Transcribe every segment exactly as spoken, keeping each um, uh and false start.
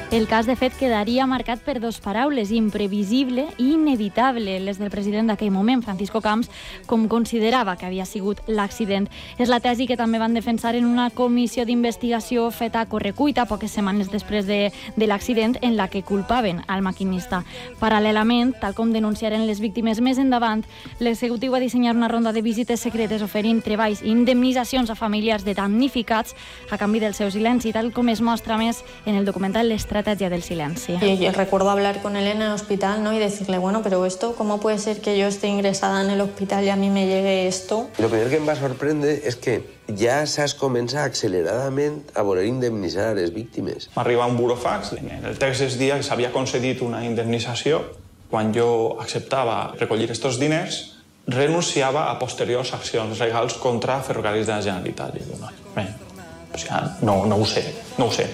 El cas, de fet, quedaria marcat per dos paraules, imprevisible i inevitable, les del president d'aquell moment, Francisco Camps, com considerava que havia sigut l'accident. És la tesi que també van defensar en una comissió d'investigació feta a correcuita poques setmanes després de, de l'accident, en la que culpaven al maquinista. Paral·lelament, tal com denunciaren les víctimes més endavant, l'executiu va dissenyar una ronda de visites secretes oferint treballs i indemnitzacions a familiars de damnificats a canvi del seu silenci, tal com es mostra més en el documental L'estratègia del silenci. Y yo recuerdo hablar con él en el hospital, ¿no? Y decirle, bueno, pero esto, ¿cómo puede ser que yo esté ingresada en el hospital y a mí me llegue esto? Lo primer que em va sorprendre és que ja s'has començat acceleradament a voler indemnitzar a les víctimes. M'arriba un burofax, en el text es dia que s'havia concedit una indemnització. Quan jo acceptava recollir aquests diners, renunciava a posteriors accions legals contra Ferrocarrils de la Generalitat. I dic, no, bé, o sigui, no, no ho sé, no ho sé.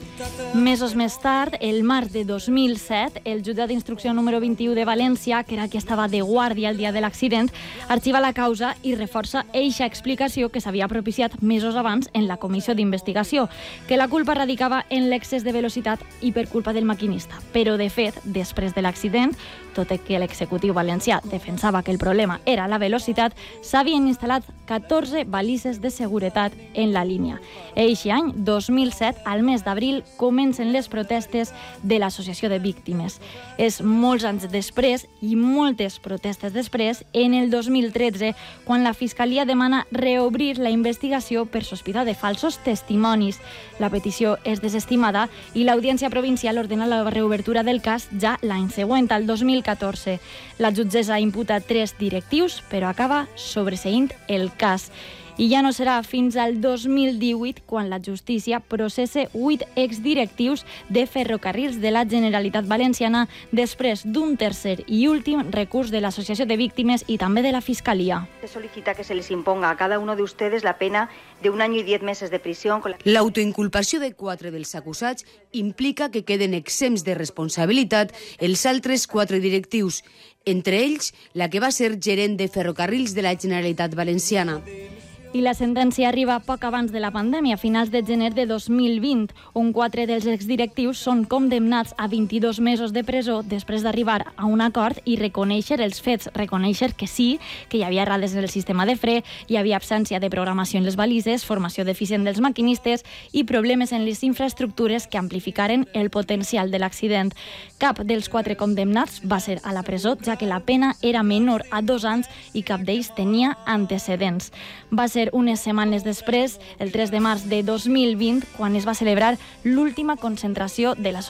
Mesos més tard, el març de dos mil set, el jutjat d'instrucció número vint-i-u de València, que era qui estava de guàrdia el dia de l'accident, arxiva la causa i reforça eixa explicació que s'havia propiciat mesos abans en la comissió d'investigació, que la culpa radicava en l'excés de velocitat i per culpa del maquinista. Però, de fet, després de l'accident, tot i que l'executiu valencià defensava que el problema era la velocitat, s'havien instal·lat catorze balises de seguretat en la línia. Eixe any, dos mil set, al mes d'abril, comencen les protestes de l'Associació de Víctimes. És molts anys després i moltes protestes després, en el dos mil tretze, quan la Fiscalia demana reobrir la investigació per sospitar de falsos testimonis. La petició és desestimada i l'Audiència Provincial ordena la reobertura del cas ja l'any següent, el dos mil catorze. La jutgessa imputa tres directius, però acaba sobreseint el cas. I ja no serà fins al dos mil divuit quan la justícia processa vuit exdirectius de Ferrocarrils de la Generalitat Valenciana després d'un tercer i últim recurs de l'Asociació de Víctimes y també de la Fiscalía. Se solicita que se les imponga a cada uno de ustedes la pena de un año y diez meses de prisión. L'autoinculpació de quatre dels acusats implica que queden exempts de responsabilitat els altres quatre directius, entre ells la que va ser gerent de Ferrocarrils de la Generalitat Valenciana. I la sentència arriba poc abans de la pandèmia, a finals de gener de dos mil vint, on quatre dels exdirectius són condemnats a vint-i-dos mesos de presó després d'arribar a un acord i reconèixer els fets, reconèixer que sí, que hi havia errades en el sistema de fre, hi havia absència de programació en les balises, formació deficient dels maquinistes i problemes en les infraestructures que amplificaren el potencial de l'accident. Cap dels quatre condemnats va ser a la presó, ja que la pena era menor a dos anys i cap d'ells tenia antecedents. Va ser unes setmanes després, el tres de març de dos mil vint, quan es va celebrar l'última concentració de la